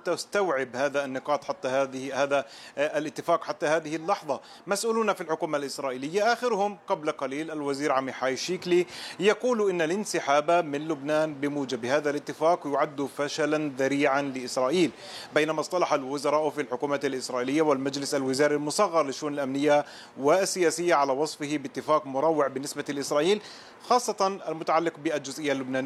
تستوعب هذا النقاط حتى هذا الاتفاق حتى هذه اللحظة. مسؤولون في الحكومة الإسرائيلية آخرهم قبل قليل الوزير عميحاي شيكلي يقول إن الانسحاب من لبنان بموجب هذا الاتفاق يعد فشلا ذريعا لإسرائيل، بينما اصطلح الوزراء في الحكومة الإسرائيلية والمجلس الوزاري المصغر للشؤون الأمنية والسياسية على وصفه باتفاق مروع بالنسبة لإسرائيل، خاصة المتعلق بالجزئية اللبنانية.